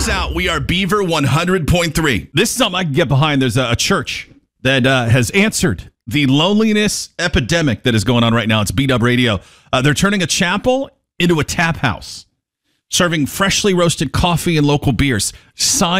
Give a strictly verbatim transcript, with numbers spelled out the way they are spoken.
us out. We are Beaver one hundred point three. This is something I can get behind. There's a, a church that uh, has answered the loneliness epidemic that is going on right now. It's B-Dub Radio. Uh, they're turning a chapel into a tap house, serving freshly roasted coffee and local beers. Sign